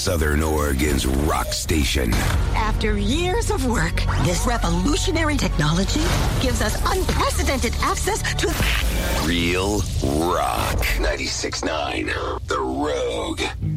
Southern Oregon's rock station. After years of work, this revolutionary technology gives us unprecedented access to Real rock. 96.9 The Rogue.